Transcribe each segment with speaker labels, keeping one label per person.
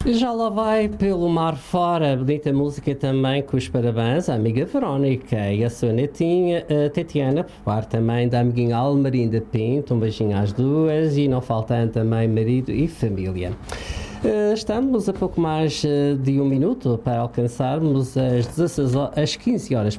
Speaker 1: Já lá vai pelo mar fora, bonita música também, com os parabéns à amiga Verónica e a sua netinha, a Tatiana, por parte também da amiguinha Almarinda Pinto, um beijinho às duas e não faltando também marido e família. Estamos a pouco mais de um minuto para alcançarmos as 15 horas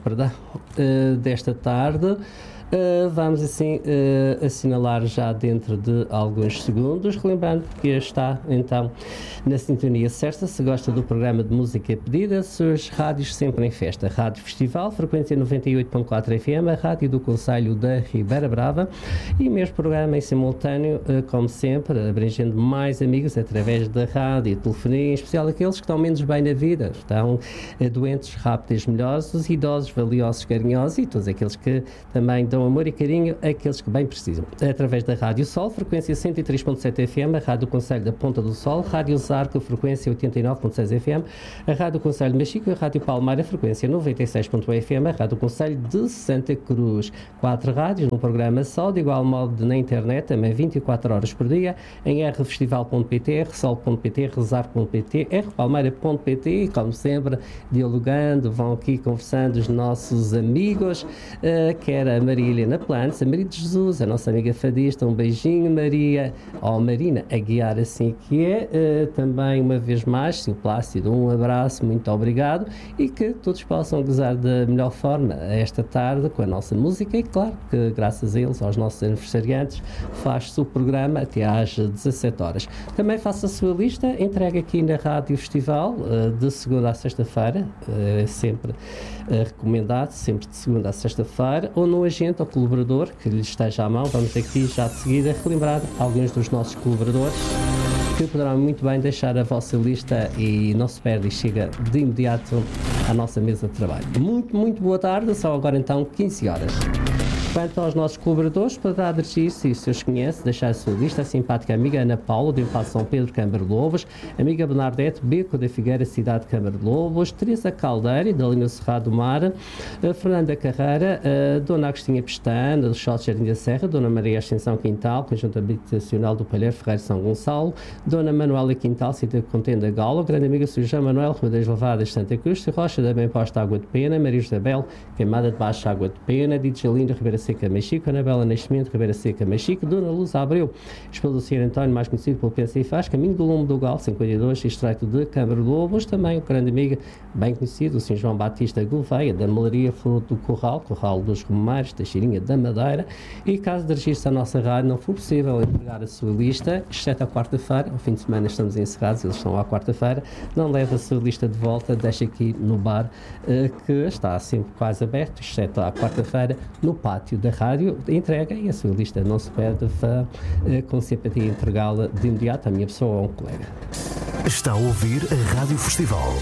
Speaker 1: desta tarde. Vamos assim assinalar já dentro de alguns segundos, relembrando que está então na sintonia certa. Se gosta do programa de música pedida, suas rádios sempre em festa. Rádio Festival, frequência 98.4 FM, a rádio do Concelho da Ribeira Brava, e mesmo programa em simultâneo, como sempre, abrangendo mais amigos através da rádio e telefonia, em especial aqueles que estão menos bem na vida, estão doentes, rápidos, melhores, os idosos, valiosos, carinhosos e todos aqueles que também dão amor e carinho àqueles que bem precisam. Através da Rádio Sol, frequência 103.7 FM, a Rádio Concelho da Ponta do Sol, Rádio Zarco, frequência 89.6 FM, a Rádio Concelho de Machico e a Rádio Palmeira, frequência 96.1 FM, a Rádio Concelho de Santa Cruz. 4 rádios num programa só, de igual modo na internet, também 24 horas por dia, em rfestival.pt, rsol.pt, rezar.pt, rpalmeira.pt e, como sempre, dialogando, vão aqui conversando os nossos amigos, quer a Maria Helena Plantes, a Maria de Jesus, a nossa amiga fadista, um beijinho, Maria, ou Marina Aguiar, assim que é, também uma vez mais, Sil Plácido, um abraço, muito obrigado, e que todos possam gozar da melhor forma esta tarde com a nossa música, e claro que graças a eles, aos nossos aniversariantes, faz-se o programa até às 17 horas. Também faça a sua lista, entregue aqui na Rádio Festival, de segunda a sexta-feira, sempre recomendado, sempre de segunda a sexta-feira, ou no agente ou colaborador que lhe esteja à mão. Vamos aqui já de seguida relembrar alguns dos nossos colaboradores que poderão muito bem deixar a vossa lista e não se perde e chega de imediato à nossa mesa de trabalho. Muito boa tarde, são agora então 15 horas. Quanto aos nossos colaboradores, poderá dirigir-se, e se os conhece, deixar a sua lista, a simpática amiga Ana Paula, do Empate São Pedro, Câmara de Lobos, amiga Bernadette, Beco da Figueira, Cidade de Câmara de Lobos, Teresa Caldeira, da linha Cerrado do Mar, Fernanda Carreira, Dona Agostinha Pestana, do Shot Jardim da Serra, Dona Maria Ascensão Quintal, Conjunto Habitacional do Palheiro Ferreiro São Gonçalo, Dona Manuela Quintal, Cita Contenda Galo, grande amiga Sr. Manuel, Rodeias Lavadas, Santa Cruz, Rocha da Bem Posta Água de Pena, Maria Isabel, Queimada de Baixo Água de Pena, Didjalinda Ribeira Seca Machico, Anabela Nascimento, Ribeira Seca Machico, Dona Luz Abreu, Espelho do Sr. António, mais conhecido pelo Pensa e Faz, Caminho do Lume do Gal, 52, Estreito de Câmara de Lobos, também o grande amiga, bem conhecido, o Sr. João Batista Gouveia, da Malaria Flor do Corral dos Romeiros, da Xirinha da Madeira, e caso de registro à nossa rádio não for possível entregar a sua lista, exceto à quarta-feira, ao fim de semana estamos encerrados, eles estão à quarta-feira, não leve a sua lista de volta, deixa aqui no bar, que está sempre quase aberto, exceto à quarta-feira, no pátio da rádio, entrega e a sua lista não se perde, vá com simpatia entregá-la de imediato à minha pessoa ou a um colega.
Speaker 2: Está a ouvir a Rádio Festival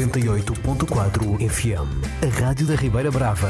Speaker 2: 98.4 FM, a Rádio da Ribeira Brava.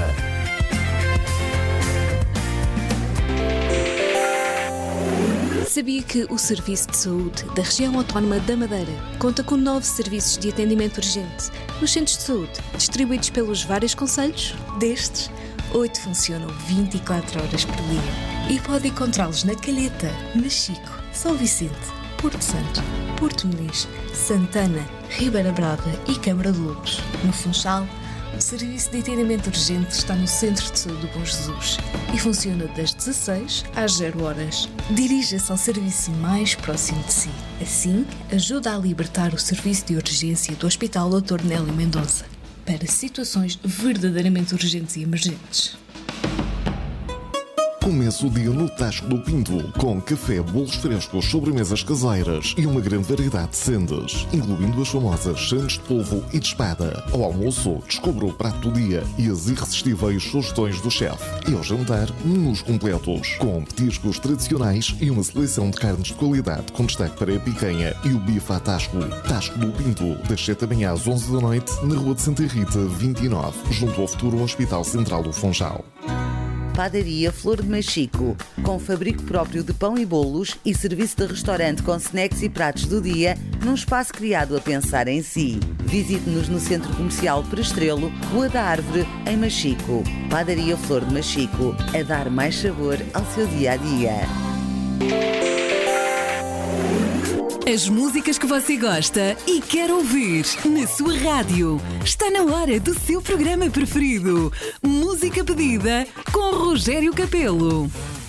Speaker 3: Sabia que o Serviço de Saúde da Região Autónoma da Madeira conta com 9 serviços de atendimento urgente nos centros de saúde, distribuídos pelos vários concelhos? Destes, 8 funcionam 24 horas por dia e pode encontrá-los na Calheta, Machico, São Vicente, Porto Santo, Porto Muniz, Santana, Ribeira Brava e Câmara de Lobos. No Funchal, o serviço de atendimento urgente está no Centro de Saúde do Bom Jesus e funciona das 16 às 0 horas. Dirija-se ao serviço mais próximo de si. Assim, ajuda a libertar o serviço de urgência do Hospital Dr. Nélio Mendonça para situações verdadeiramente urgentes e emergentes.
Speaker 4: Começa o dia no Tasco do Pinto, com café, bolos frescos, sobremesas caseiras e uma grande variedade de sendas, incluindo as famosas sandes de polvo e de espada. Ao almoço, descubra o prato do dia e as irresistíveis sugestões do chefe. E ao jantar, menus completos, com petiscos tradicionais e uma seleção de carnes de qualidade, com destaque para a picanha e o bife à Tasco. Tasco do Pinto, das 7 da manhã às 11 da noite, na Rua de Santa Rita, 29, junto ao futuro Hospital Central do Funchal.
Speaker 5: Padaria Flor de Machico, com fabrico próprio de pão e bolos e serviço de restaurante com snacks e pratos do dia, num espaço criado a pensar em si. Visite-nos no Centro Comercial Prestrelo, Rua da Árvore, em Machico. Padaria Flor de Machico, a dar mais sabor ao seu dia-a-dia.
Speaker 6: As músicas que você gosta e quer ouvir na sua rádio. Está na hora do seu programa preferido. Música pedida com Rogério Capelo.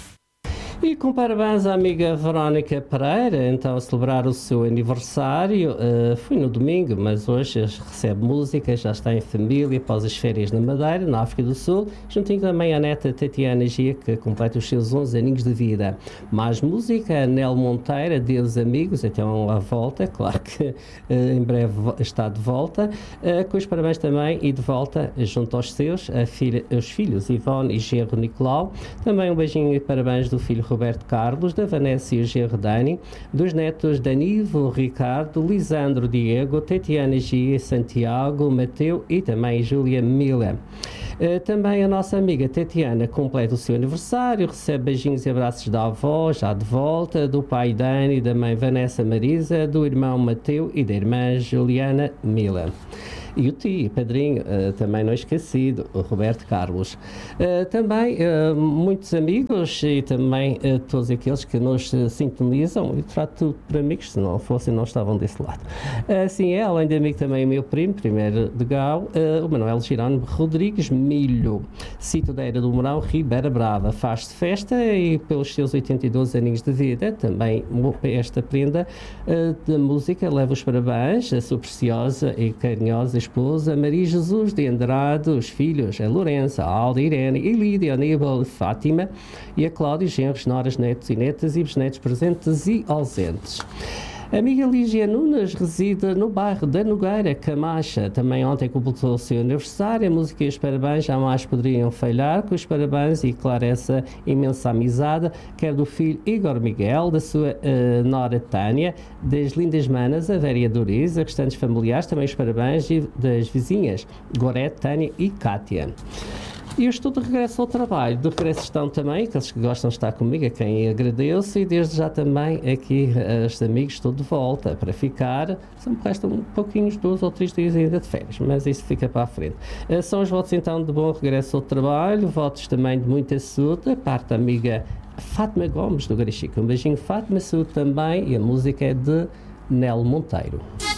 Speaker 1: E com parabéns à amiga Verónica Pereira, então a celebrar o seu aniversário. Foi no domingo, mas hoje recebe música, já está em família após as férias na Madeira, na África do Sul, juntinho também à neta Tatiana Gia, que completa os seus 11 aninhos de vida. Mais música, Nel Monteiro, adeus amigos, então à volta, claro que em breve está de volta, com os parabéns também e de volta junto aos seus, os filhos Ivone e genro Nicolau, também um beijinho e parabéns do filho Roberto Carlos, da Vanessa e o genro Dani, dos netos Danivo, Ricardo, Lisandro, Diego, Tatiana Gia, Santiago, Mateu e também Júlia Mila. Também a nossa amiga Tatiana completa o seu aniversário, recebe beijinhos e abraços da avó, já de volta, do pai Dani, da mãe Vanessa Marisa, do irmão Mateu e da irmã Juliana Mila. E o tio, padrinho, também não esquecido, o Roberto Carlos. Também muitos amigos e também todos aqueles que nos sintonizam, eu trato tudo por amigos, se não fossem não estavam desse lado. Assim é, além de amigo também o meu primo, primeiro de Gau, o Manuel Jerónimo Rodrigues Milho, sítio da Era do Mourão, Ribeira Brava, faz-se festa e pelos seus 82 aninhos de vida, também esta prenda da música leva os parabéns à sua preciosa e carinhosa esposa Maria Jesus de Andrade, os filhos a Lourença, a Alda, Irene, e Lídia, Aníbal, Fátima e a Cláudia, genros, noras, netos e netas e bisnetos presentes e ausentes. A amiga Lígia Nunes reside no bairro da Nogueira, Camacha. Também ontem completou o seu aniversário. A música e os parabéns jamais poderiam falhar, com os parabéns e, claro, essa imensa amizade, quer do filho Igor Miguel, da sua nora Tânia, das lindas manas, a Véria Doriz, a restantes familiares, também os parabéns e das vizinhas Gorete, Tânia e Cátia. E eu estou de regresso ao trabalho. De regresso estão também aqueles que gostam de estar comigo, a quem agradeço, e desde já também aqui os amigos estou de volta para ficar. Só me restam um pouquinhos, 2 ou 3 dias ainda de férias, mas isso fica para a frente. São os votos então de bom regresso ao trabalho, votos também de muita saúde, da parte da amiga Fátima Gomes do Garichico. Um beijinho, Fátima, saúde também, e a música é de Nel Monteiro.